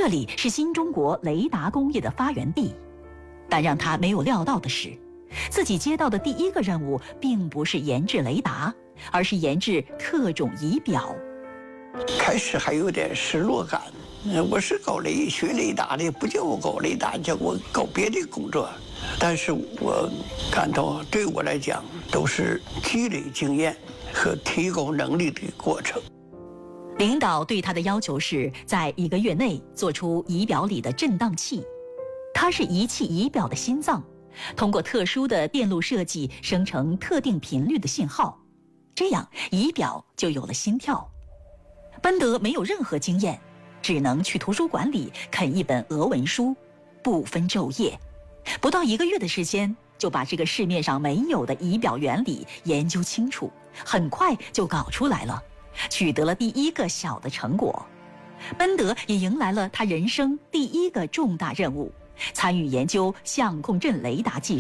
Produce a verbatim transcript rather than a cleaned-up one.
这里是新中国雷达工业的发源地，但让他没有料到的是，自己接到的第一个任务并不是研制雷达，而是研制特种仪表。 开始还有点失落感，我是搞雷学雷达的，不叫我搞雷达，叫我搞别的工作。但是我感到对我来讲都是积累经验和提高能力的过程。 领导对他的要求是在一个月内做出仪表里的振荡器，它是仪器仪表的心脏，通过特殊的电路设计生成特定频率的信号，这样仪表就有了心跳。奔德没有任何经验，只能去图书馆里啃一本俄文书，不分昼夜，不到一个月的时间就把这个市面上没有的仪表原理研究清楚，很快就搞出来了，取得了第一个小的成果。奔德也迎来了他人生第一个重大任务，参与研究相控阵雷达技术。